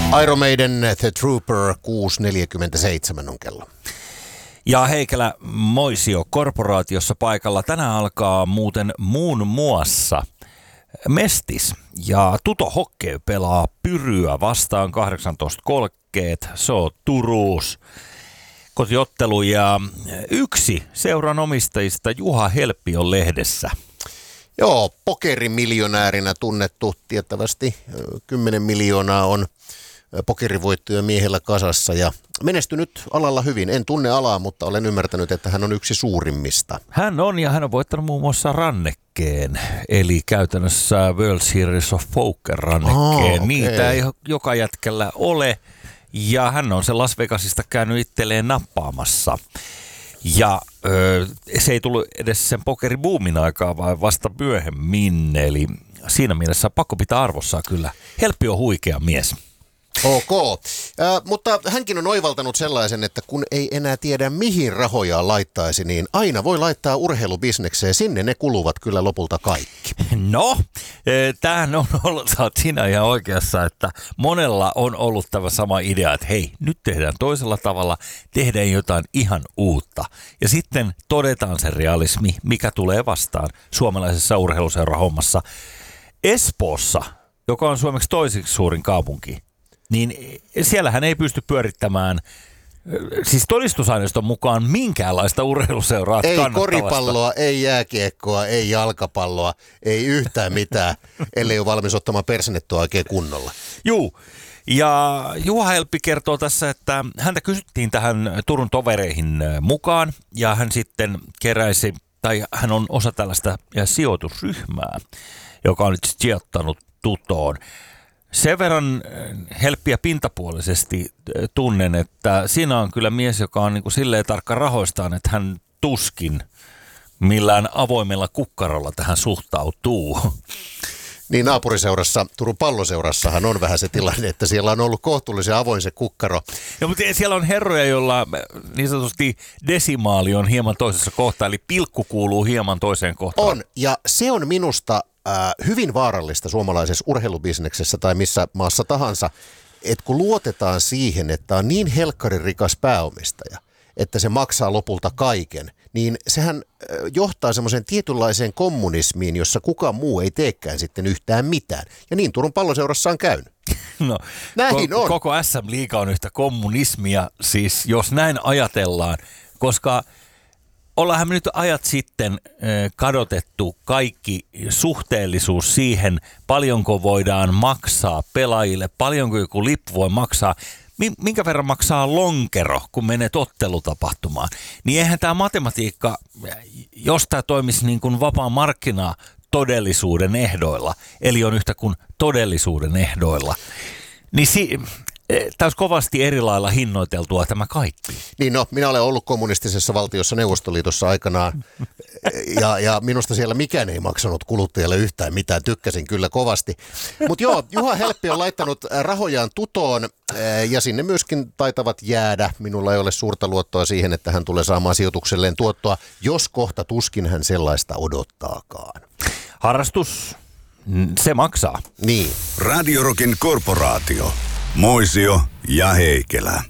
Iron Maiden, The Trooper, 6.47 on kello. Ja Heikelä Moisio korporaatiossa paikalla. Tänään alkaa muuten muun muassa Mestis ja Tuto Hockey pelaa Pyryä vastaan 18.30. Se on Turuus kotiottelu ja yksi seuran omistajista Juha Helppi on lehdessä. Joo, pokerimiljonäärinä tunnettu tiettävästi. 10 miljoonaa on pokerivoittoja miehellä kasassa ja menestynyt alalla hyvin. En tunne alaa, mutta olen ymmärtänyt, että hän on yksi suurimmista. Hän on ja hän on voittanut muun muassa rannekkeen, eli käytännössä World Series of Poker-rannekkeen. Okay. Niitä ei joka jätkällä ole ja hän on se Las Vegasista käynyt itselleen nappaamassa. Ja se ei tullut edes sen pokeribuumin aikaa, vaan vasta myöhemmin. Eli siinä mielessä pakko pitää arvossaan kyllä. Helppi on huikea mies. Ok, mutta hänkin on oivaltanut sellaisen, että kun ei enää tiedä mihin rahojaan laittaisi, niin aina voi laittaa urheilubisnekseen. Sinne ne kuluvat kyllä lopulta kaikki. No, tämähän on ollut, sä oot siinä ihan oikeassa, että monella on ollut tämä sama idea, että hei, nyt tehdään toisella tavalla, tehdään jotain ihan uutta. Ja sitten todetaan se realismi, mikä tulee vastaan suomalaisessa urheiluseurahommassa. Espoossa, joka on suomeksi toiseksi suurin kaupunki, niin siellähän ei pysty pyörittämään, siis todistusaineiston mukaan minkäänlaista urheiluseuraa ei koripalloa, ei jääkiekkoa, ei jalkapalloa, ei yhtään mitään, ellei ole valmis ottamaan persennettua oikein kunnolla. Juu, ja Juha Helppi kertoo tässä, että häntä kysyttiin tähän Turun tovereihin mukaan, ja hän sitten keräisi, tai hän on osa tällaista sijoitusryhmää, joka on nyt sijoittanut Tutoon. Sen verran Helppiä pintapuolisesti tunnen, että siinä on kyllä mies, joka on niin kuin silleen tarkka rahoistaan, että hän tuskin millään avoimella kukkarolla tähän suhtautuu. Niin naapuriseurassa, Turun Palloseurassahan on vähän se tilanne, että siellä on ollut kohtuullisen avoin se kukkaro. No, mutta siellä on herroja, joilla niin sanotusti desimaali on hieman toisessa kohtaa, eli pilkku kuuluu hieman toiseen kohtaan. On, ja se on minusta hyvin vaarallista suomalaisessa urheilubisneksessä tai missä maassa tahansa, että kun luotetaan siihen, että on niin helkkarin rikas pääomistaja, että se maksaa lopulta kaiken, niin sehän johtaa semmoiseen tietynlaiseen kommunismiin, jossa kukaan muu ei teekään sitten yhtään mitään. Ja niin Turun Palloseurassa on käynyt. No, näin on. Koko SM-liiga on yhtä kommunismia, siis jos näin ajatellaan, koska ollaanhan me nyt ajat sitten kadotettu kaikki suhteellisuus siihen, paljonko voidaan maksaa pelaajille, paljonko joku lippu voi maksaa, minkä verran maksaa lonkero, kun menet ottelutapahtumaan. Niin eihän tämä matematiikka, jos tämä toimisi niin kuin vapaa markkina todellisuuden ehdoilla, eli on yhtä kuin todellisuuden ehdoilla, niin tämä olisi kovasti eri lailla hinnoiteltua tämä kaikki. Niin no, minä olen ollut kommunistisessa valtiossa Neuvostoliitossa aikanaan ja minusta siellä mikään ei maksanut kuluttajalle yhtään mitään, tykkäsin kyllä kovasti. Mutta joo, Juha Helppi on laittanut rahojaan Tutoon ja sinne myöskin taitavat jäädä. Minulla ei ole suurta luottoa siihen, että hän tulee saamaan sijoitukselleen tuottoa, jos kohta tuskin hän sellaista odottaakaan. Harrastus, se maksaa. Niin. Radio Rockin korporaatio. Moisio ja Heikelä.